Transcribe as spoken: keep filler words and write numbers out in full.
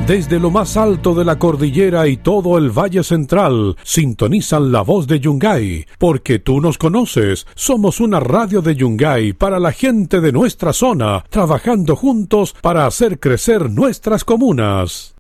Desde lo más alto de la cordillera y todo el Valle Central, sintonizan La Voz de Yungay, porque tú nos conoces. Somos una radio de Yungay para la gente de nuestra zona, trabajando juntos para hacer crecer nuestras comunas.